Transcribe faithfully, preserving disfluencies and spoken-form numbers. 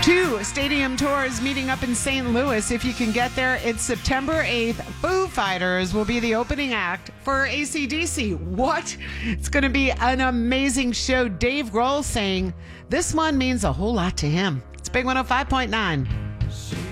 Two stadium tours meeting up in Saint Louis. If you can get there, it's September eighth. Foo Fighters will be the opening act for A C D C. What? It's going to be an amazing show. Dave Grohl saying this one means a whole lot to him. It's Big one oh five point nine.